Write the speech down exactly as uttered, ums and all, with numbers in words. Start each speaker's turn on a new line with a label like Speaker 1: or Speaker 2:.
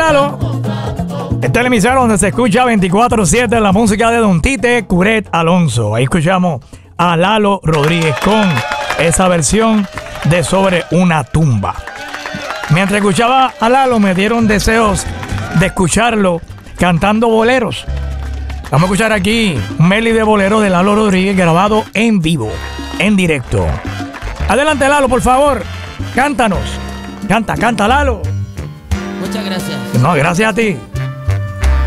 Speaker 1: Lalo. Esta es la emisora donde se escucha veinticuatro siete la música de Don Tite Curet Alonso. Ahí escuchamos a Lalo Rodríguez con esa versión de Sobre una tumba. Mientras escuchaba a Lalo me dieron deseos de escucharlo cantando boleros. Vamos a escuchar aquí un medley de bolero de Lalo Rodríguez grabado en vivo, en directo. Adelante, Lalo, por favor. Cántanos. Canta, canta, Lalo.
Speaker 2: Muchas gracias.
Speaker 1: No, gracias a ti.